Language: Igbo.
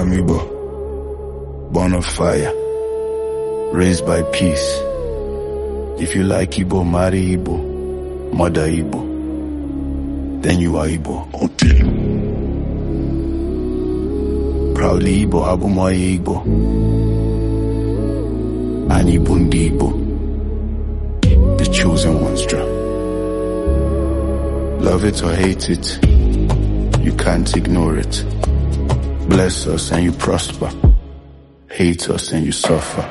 I'm Igbo, born of fire, raised by peace. If you like Igbo, marry Igbo, mother Igbo, then you are Igbo. Until proudly Igbo, Abumoye Igbo, and Ibundi Igbo, the chosen ones drum. Love it or hate it, you can't ignore it. Bless us and you prosper, hate us and you suffer.